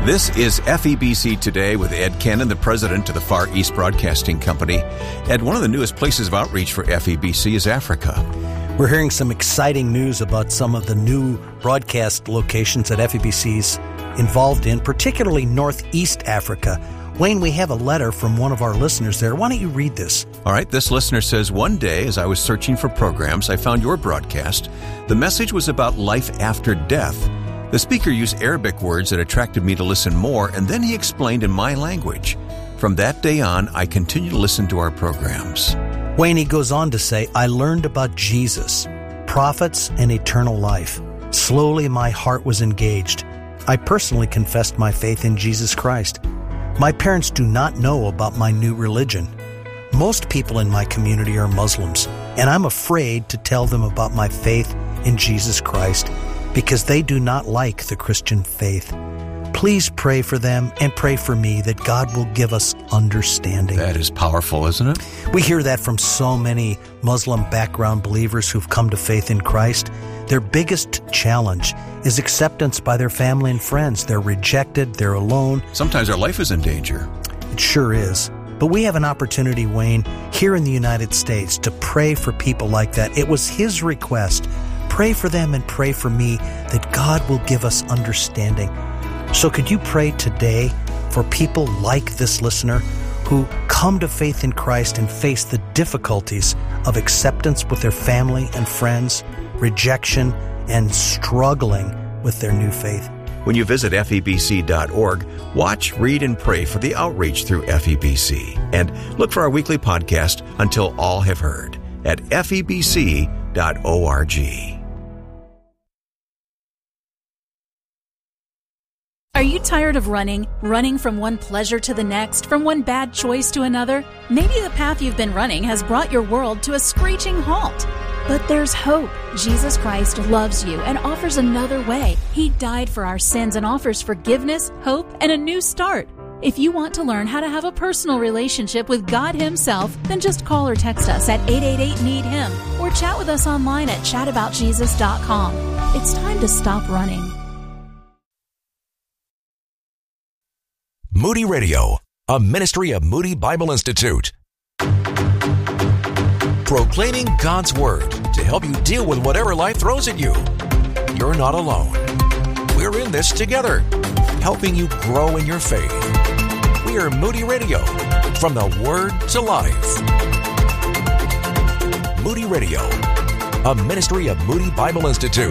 This is FEBC Today with Ed Cannon, the president of the Far East Broadcasting Company. Ed, one of the newest places of outreach for FEBC is Africa. We're hearing some exciting news about some of the new broadcast locations that FEBC's involved in, particularly Northeast Africa. Wayne, we have a letter from one of our listeners there. Why don't you read this? All right, this listener says, one day as I was searching for programs, I found your broadcast. The message was about life after death. The speaker used Arabic words that attracted me to listen more, and then he explained in my language. From that day on, I continue to listen to our programs. Wayne, he goes on to say, I learned about Jesus, prophets, and eternal life. Slowly, my heart was engaged. I personally confessed my faith in Jesus Christ. My parents do not know about my new religion. Most people in my community are Muslims, and I'm afraid to tell them about my faith in Jesus Christ because they do not like the Christian faith. Please pray for them and pray for me that God will give us understanding. That is powerful, isn't it? We hear that from so many Muslim background believers who've come to faith in Christ. Their biggest challenge is acceptance by their family and friends. They're rejected, they're alone. Sometimes their life is in danger. It sure is. But we have an opportunity, Wayne, here in the United States to pray for people like that. It was his request. Pray for them and pray for me that God will give us understanding. So could you pray today for people like this listener who come to faith in Christ and face the difficulties of acceptance with their family and friends, rejection, and struggling with their new faith? When you visit FEBC.org, watch, read, and pray for the outreach through FEBC. And look for our weekly podcast, Until All Have Heard, at FEBC.org. Are you tired of running from one pleasure to the next, from one bad choice to another? Maybe the path you've been running has brought your world to a screeching halt. But there's hope. Jesus Christ loves you and offers another way. He died for our sins and offers forgiveness, hope, and a new start. If you want to learn how to have a personal relationship with God Himself, then just call or text us at 888-NEED-HIM or chat with us online at chataboutjesus.com. It's time to stop running. Moody Radio, a ministry of Moody Bible Institute. Proclaiming God's Word to help you deal with whatever life throws at you. You're not alone. We're in this together, helping you grow in your faith. We are Moody Radio, from the Word to life. Moody Radio, a ministry of Moody Bible Institute.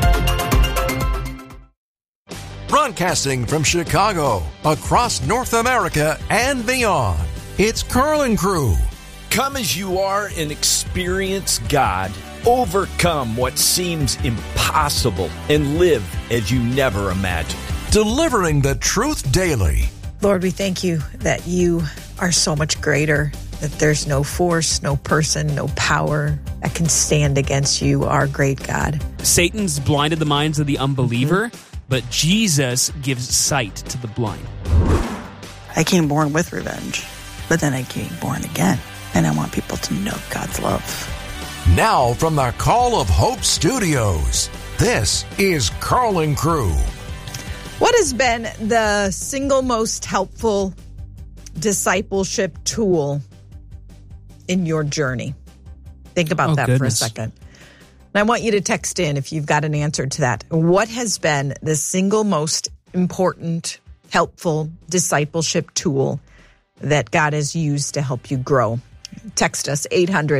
Broadcasting from Chicago, across North America and beyond, it's Carl & Crew. Come as you are and experience God. Overcome what seems impossible and live as you never imagined. Delivering the truth daily. Lord, we thank you that you are so much greater, that there's no force, no person, no power that can stand against you, our great God. Satan's blinded the minds of the unbeliever, but Jesus gives sight to the blind. I came born with revenge, but then I came born again, and I want people to know God's love. Now from the Call of Hope Studios, this is Carl & Crew. What has been the single most helpful discipleship tool in your journey? Think about that for a second. And I want you to text in if you've got an answer to that. What has been the single most important, helpful discipleship tool that God has used to help you grow? Text us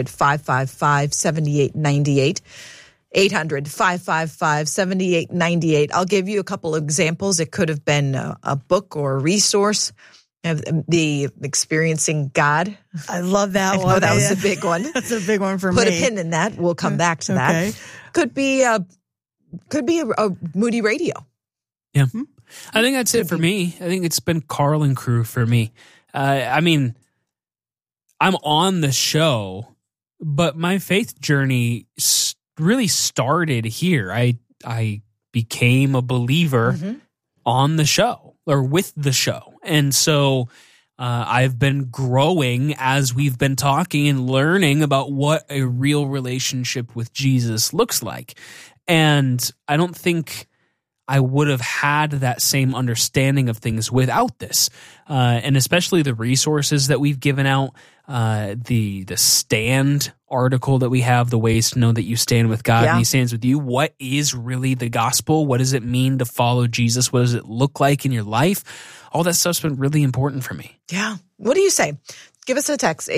800-555-7898. 800-555-7898. I'll give you a couple of examples. It could have been a book or a resource. The Experiencing God. I love that one. That was a big one. That's a big one for me. Put a pin in that. We'll come back to that. Could be a Moody Radio. Yeah. I think that's it for me. I think it's been Carl & Crew for me. I mean, I'm on the show, but my faith journey really started here. I became a believer on the show or with the show. And so I've been growing as we've been talking and learning about what a real relationship with Jesus looks like. And I don't think I would have had that same understanding of things without this. And especially the resources that we've given out, the stand article that we have, the ways to know that you stand with God and he stands with you. What is really the gospel? What does it mean to follow Jesus? What does it look like in your life? All that stuff's been really important for me. Yeah. What do you say? Give us a text,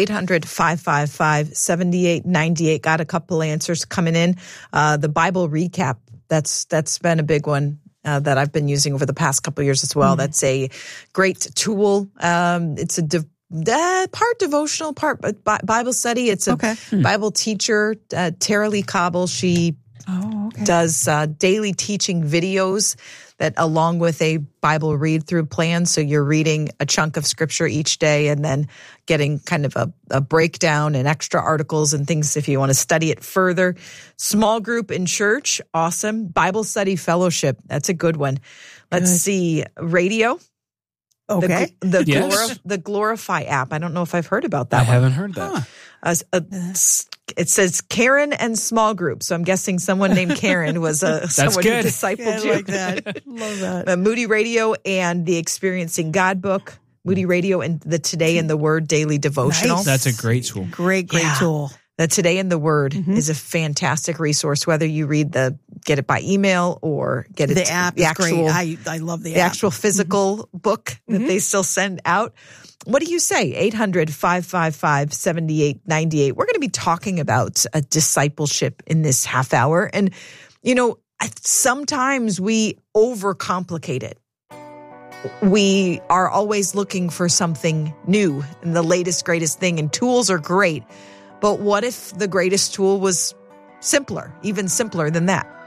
800-555-7898. Got a couple answers coming in. The Bible recap, that's been a big one that I've been using over the past couple of years as well. Mm-hmm. That's a great tool. It's a part devotional, part Bible study. It's a Bible teacher, Tara Lee Cobble. She does daily teaching videos that along with a Bible read-through plan. So you're reading a chunk of scripture each day and then getting kind of a breakdown and extra articles and things if you want to study it further. Small group in church, awesome. Bible study fellowship, that's a good one. Let's see, radio. Okay. The Glorify app. I don't know if I've heard about that. I haven't heard that. It says Karen and small group. So I'm guessing someone named Karen was someone who discipled you. I like that. Love that. Moody Radio and the Experiencing God book. Moody Radio and the Today in the Word daily devotional. Nice. That's a great tool. Great tool. The Today in the Word is a fantastic resource, whether you get it by email or get it the app. The actual, great. I love the app. The actual physical book that they still send out. What do you say? 800-555-7898. We're going to be talking about a discipleship in this half hour. And, sometimes we overcomplicate it. We are always looking for something new and the latest, greatest thing. And tools are great. But what if the greatest tool was simpler, even simpler than that?